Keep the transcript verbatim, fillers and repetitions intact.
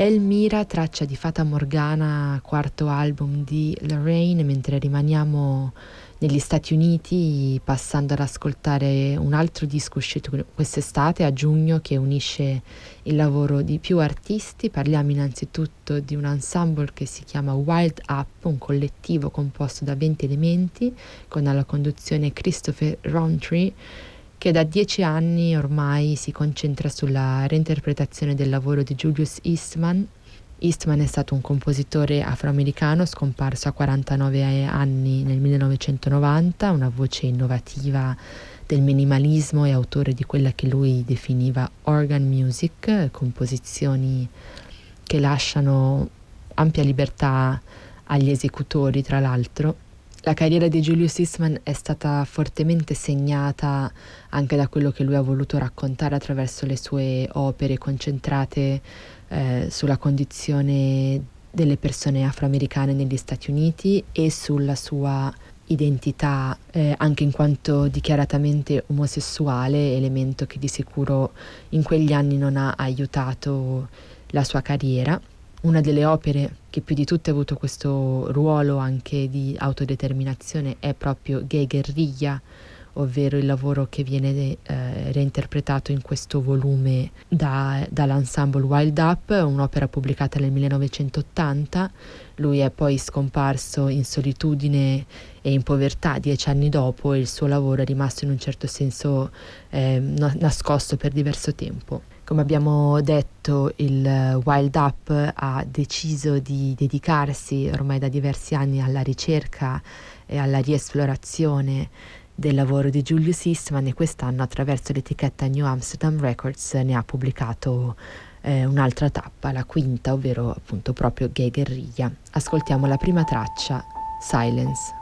Elmira, traccia di Fata Morgana, quarto album di Lorraine, mentre rimaniamo negli Stati Uniti passando ad ascoltare un altro disco uscito quest'estate a giugno che unisce il lavoro di più artisti. Parliamo innanzitutto di un ensemble che si chiama Wild Up, un collettivo composto da venti elementi con alla conduzione Christopher Rowntree, che da dieci anni ormai si concentra sulla reinterpretazione del lavoro di Julius Eastman. Eastman è stato un compositore afroamericano scomparso a quarantanove anni nel millenovecentonovanta, una voce innovativa del minimalismo e autore di quella che lui definiva organ music, composizioni che lasciano ampia libertà agli esecutori, tra l'altro. La carriera di Julius Eastman è stata fortemente segnata anche da quello che lui ha voluto raccontare attraverso le sue opere concentrate eh, sulla condizione delle persone afroamericane negli Stati Uniti e sulla sua identità eh, anche in quanto dichiaratamente omosessuale, elemento che di sicuro in quegli anni non ha aiutato la sua carriera. Una delle opere che più di tutte ha avuto questo ruolo anche di autodeterminazione è proprio Gay Guerrilla, ovvero il lavoro che viene eh, reinterpretato in questo volume da, dall'ensemble Wild Up, un'opera pubblicata nel millenovecentottanta. Lui è poi scomparso in solitudine e in povertà dieci anni dopo e il suo lavoro è rimasto in un certo senso eh, nascosto per diverso tempo. Come abbiamo detto, il Wild Up ha deciso di dedicarsi ormai da diversi anni alla ricerca e alla riesplorazione del lavoro di Julius Eastman e quest'anno attraverso l'etichetta New Amsterdam Records ne ha pubblicato eh, un'altra tappa, la quinta, ovvero appunto proprio Gay Guerrilla. Ascoltiamo la prima traccia, Silence.